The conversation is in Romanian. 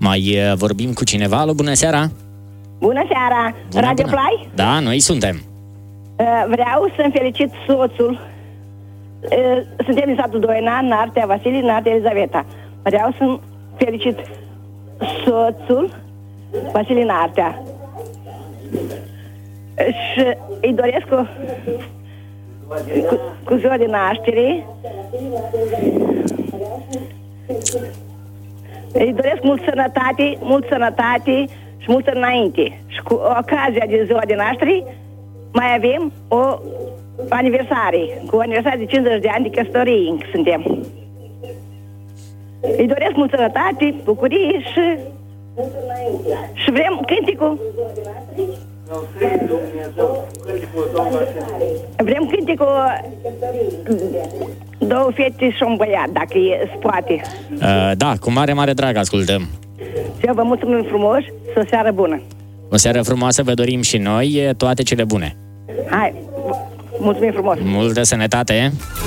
Mai vorbim cu cineva? Alo, bună seara! Bună seara! Bună, Radio bună. Play? Da, noi suntem. Vreau să-mi felicit soțul. Suntem din satul Doina, Nartea Vasile, Nartea Elizaveta. Vreau să-mi felicit soțul Vasile Nartea. Și îi doresc cu ziua de naștere. Îi doresc mult sănătate și multă înainte. Și cu ocazia de ziua de naștere mai avem o aniversare, cu aniversare de 50 de ani de căsătorie încă suntem. Îi doresc multă sănătate, bucurie și vrem cânticul. Vrem cânticul două fete și un băiat, dacă se poate. Da, cu mare, mare drag ascultăm. Eu vă mulțumim frumos și o seară bună. O seară frumoasă vă dorim și noi, toate cele bune. Hai, mulțumim frumos. Multă sănătate!